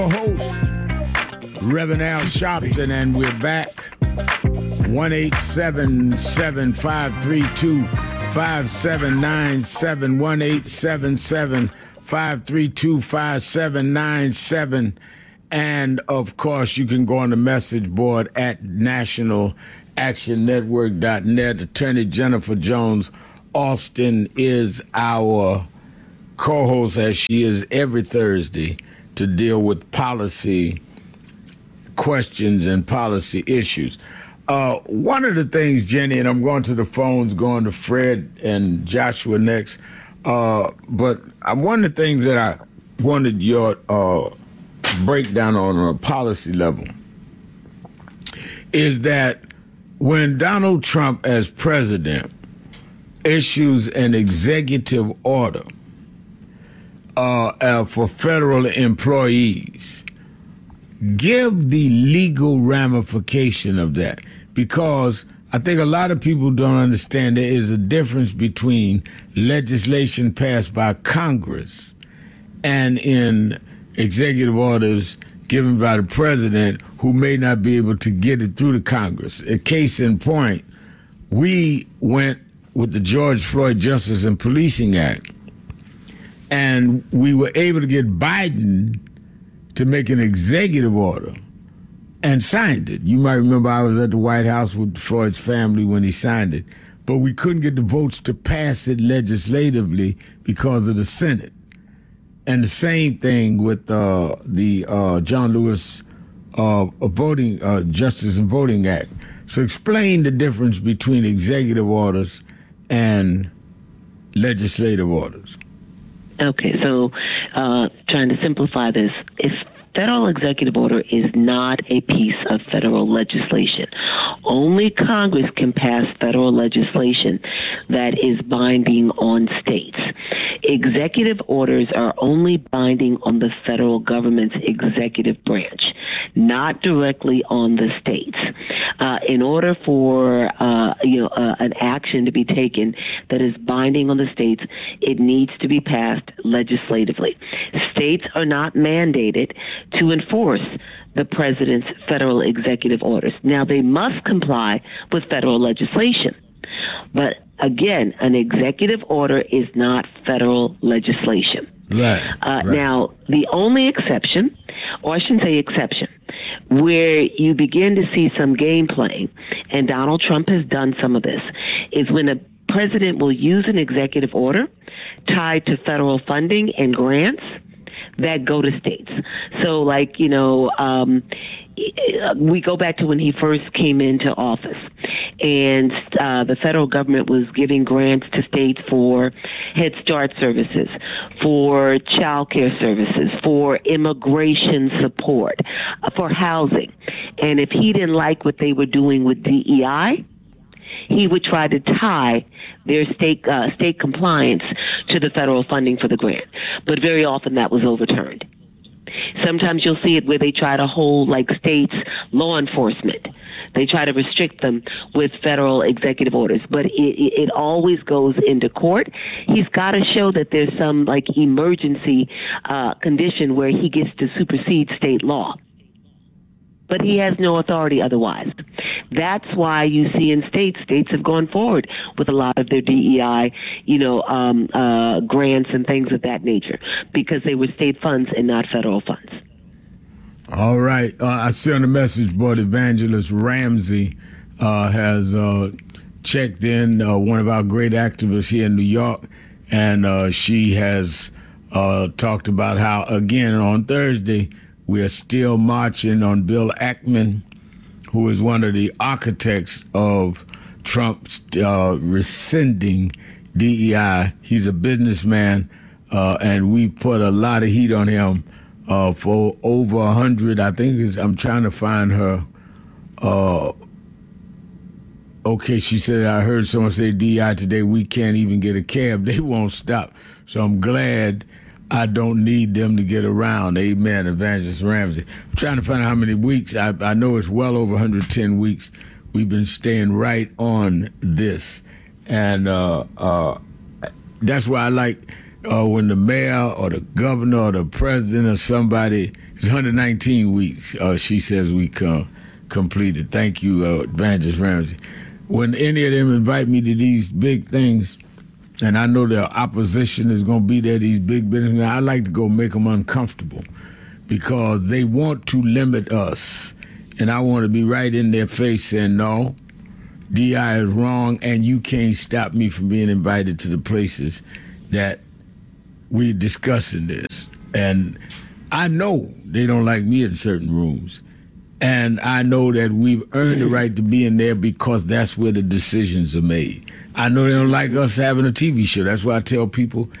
Host Reverend Al Sharpton, and we're back. 1-877-532-5797, 1-877-532-5797, and of course you can go on the message board at nationalactionnetwork.net. Attorney Jennifer Jones Austin is our co-host, as she is every Thursday, to deal with policy questions and policy issues. One of the things, Jenny, and I'm going to the phones, going to Fred and Joshua next, but one of the things that I wanted your breakdown on a policy level is that when Donald Trump, as president, issues an executive order for federal employees, give the legal ramification of that, because I think a lot of people don't understand there is a difference between legislation passed by Congress and in executive orders given by the president, who may not be able to get it through the Congress. A case in point, we went with the George Floyd Justice and Policing Act, and we were able to get Biden to make an executive order and signed it. You might remember I was at the White House with Floyd's family when he signed it, but we couldn't get the votes to pass it legislatively because of the Senate. And the same thing with the John Lewis Voting Justice and Voting Act. So explain the difference between executive orders and legislative orders. Okay, so trying to simplify this, if federal executive order is not a piece of federal legislation, only Congress can pass federal legislation that is binding on states. Executive orders are only binding on the federal government's executive branch, not directly on the states. In order for an action to be taken that is binding on the states, it needs to be passed legislatively. States are not mandated to enforce the president's federal executive orders. Now, they must comply with federal legislation. But again, an executive order is not federal legislation. Right. Now, the only exception, or I shouldn't say exception, where you begin to see some game playing, and Donald Trump has done some of this, is when a president will use an executive order tied to federal funding and grants that go to states. So, we go back to when he first came into office, and the federal government was giving grants to states for Head Start services, for child care services, for immigration support, for housing. And if he didn't like what they were doing with DEI, he would try to tie their state compliance to the federal funding for the grant. But very often that was overturned. Sometimes you'll see it where they try to hold states' law enforcement. They try to restrict them with federal executive orders, but it always goes into court. He's got to show that there's some emergency condition where he gets to supersede state law. But he has no authority otherwise. That's why you see in states have gone forward with a lot of their DEI, grants and things of that nature, because they were state funds and not federal funds. All right. I see on the message board, Evangelist Ramsey has checked in, one of our great activists here in New York, and she has talked about how, again, on Thursday, we are still marching on Bill Ackman, who is one of the architects of Trump's rescinding DEI. He's a businessman, and we put a lot of heat on him for over 100. I think I'm trying to find her. Okay, she said, I heard someone say DEI today, we can't even get a cab. They won't stop. So I'm glad I don't need them to get around. Amen, Evangelist Ramsey. I'm trying to find out how many weeks. I know it's well over 110 weeks. We've been staying right on this. And that's why I like when the mayor or the governor or the president or somebody It's 119 weeks. She says we completed. Thank you, Evangelist Ramsey. When any of them invite me to these big things, and I know the opposition is going to be there, these big businesses, I like to go make them uncomfortable because they want to limit us. And I want to be right in their face saying, no, DI is wrong, and you can't stop me from being invited to the places that we're discussing this. And I know they don't like me in certain rooms. And I know that we've earned the right to be in there because that's where the decisions are made. I know they don't like us having a TV show. That's why I tell people